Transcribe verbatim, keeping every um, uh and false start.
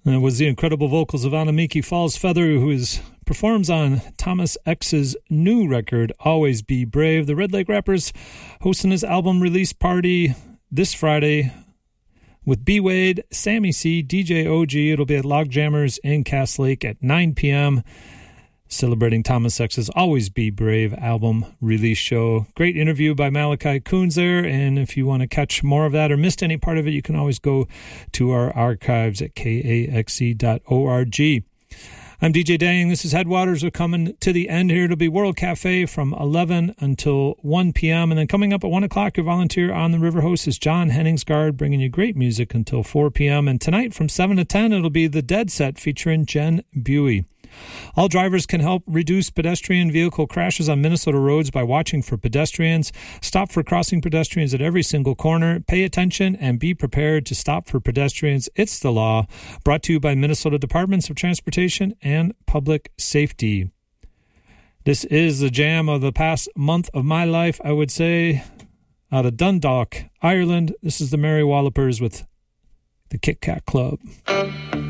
And it was the incredible vocals of Anamiki Falls Feather, who is performs on Thomas X's new record, Always Be Brave. The Red Lake Rappers hosting his album release party this Friday with B. Wade, Sammy C, D J O G. It'll be at Log Jammers in Cass Lake at nine p.m., celebrating Thomas X's Always Be Brave album release show. Great interview by Malachi Coons there, and if you want to catch more of that or missed any part of it, you can always go to our archives at k a x e dot org. I'm D J Dang. This is Headwaters. We're coming to the end here. It'll be World Cafe from eleven until one p.m. And then coming up at one o'clock, your volunteer on the river host is John Henningsgaard, bringing you great music until four p.m. And tonight from seven to ten, it'll be The Dead Set featuring Jen Buey. All drivers can help reduce pedestrian vehicle crashes on Minnesota roads by watching for pedestrians. Stop for crossing pedestrians at every single corner. Pay attention and be prepared to stop for pedestrians. It's the law. Brought to you by Minnesota Departments of Transportation and Public Safety. This is the jam of the past month of my life, I would say. Out of Dundalk, Ireland, this is the Mary Wallopers with the Kit Kat Club.